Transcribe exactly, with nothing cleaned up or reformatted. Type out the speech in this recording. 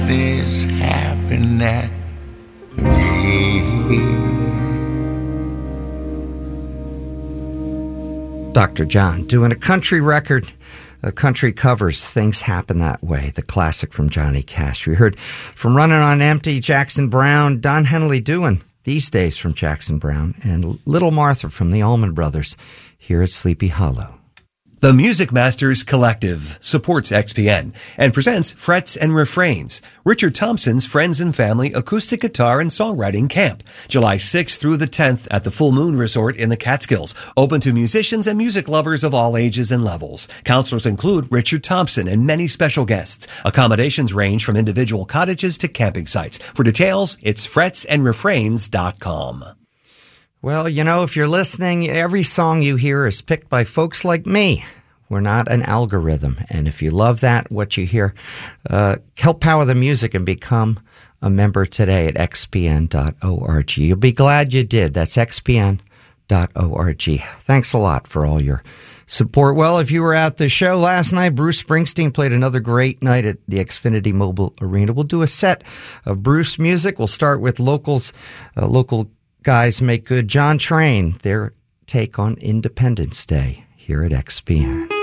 this happened at me. Doctor John doing a country record. A country covers Things Happen That Way, the classic from Johnny Cash. We heard from Running on Empty, Jackson Browne, Don Henley doing These Days from Jackson Browne, and Little Martha from the Allman Brothers here at Sleepy Hollow. The Music Masters Collective supports X P N and presents Frets and Refrains, Richard Thompson's Friends and Family Acoustic Guitar and Songwriting Camp, July sixth through the tenth at the Full Moon Resort in the Catskills, open to musicians and music lovers of all ages and levels. Counselors include Richard Thompson and many special guests. Accommodations range from individual cottages to camping sites. For details, it's frets and refrains dot com. Well, you know, if you're listening, every song you hear is picked by folks like me. We're not an algorithm. And if you love that, what you hear, uh, help power the music and become a member today at x p n dot org. You'll be glad you did. That's x p n dot org. Thanks a lot for all your support. Well, if you were at the show last night, Bruce Springsteen played another great night at the Xfinity Mobile Arena. We'll do a set of Bruce music. We'll start with locals, uh, local guys make good. John Train, their take on Independence Day here at X P N.